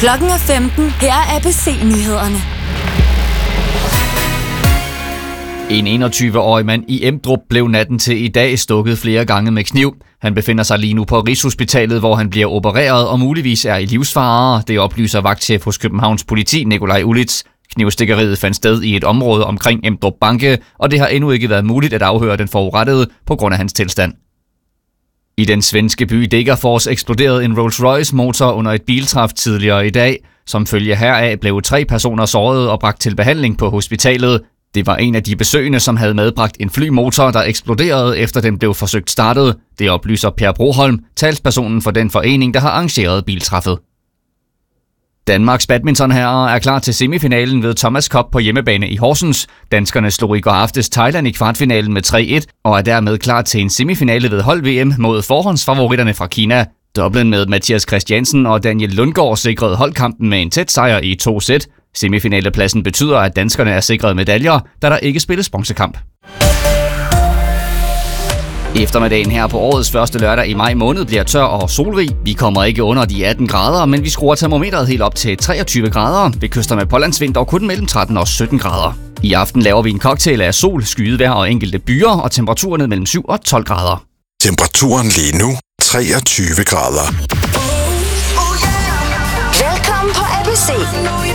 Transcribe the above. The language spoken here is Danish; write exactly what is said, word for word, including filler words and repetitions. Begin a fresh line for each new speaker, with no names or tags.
Klokken er femten. Her er A B C-nyhederne.
En enogtyve-årig mand i Emdrup blev natten til i dag stukket flere gange med kniv. Han befinder sig lige nu på Rigshospitalet, hvor han bliver opereret og muligvis er i livsfare. Det oplyser vagtchef hos Københavns Politi, Nikolaj Ulitz. Knivstikkeriet fandt sted i et område omkring Emdrup Banke, og det har endnu ikke været muligt at afhøre den forurettede på grund af hans tilstand. I den svenske by Degerfors eksploderede en Rolls-Royce motor under et biltræf tidligere i dag. Som følge heraf blev tre personer såret og bragt til behandling på hospitalet. Det var en af de besøgende, som havde medbragt en flymotor, der eksploderede efter den blev forsøgt startet. Det oplyser Per Broholm, talspersonen for den forening, der har arrangeret biltræffet. Danmarks badmintonherrer er klar til semifinalen ved Thomas Cup på hjemmebane i Horsens. Danskerne slog i går aftes Thailand i kvartfinalen med tre et og er dermed klar til en semifinale ved hold-V M mod forhåndsfavoritterne fra Kina. Doublen med Mathias Christiansen og Daniel Lundgaard sikrede holdkampen med en tæt sejr i to sæt. Semifinalepladsen betyder, at danskerne er sikret medaljer, da der ikke spilles bronzekamp. Eftermiddagen her på årets første lørdag i maj måned bliver tør og solrig. Vi kommer ikke under de atten grader, men vi skruer termometeret helt op til treogtyve grader. Ved kyster med pålandsvind dog kun mellem tretten og sytten grader. I aften laver vi en cocktail af sol, skydevejr og enkelte byer, og temperaturen mellem syv og tolv grader.
Temperaturen lige nu treogtyve grader.
Velkommen på A B C.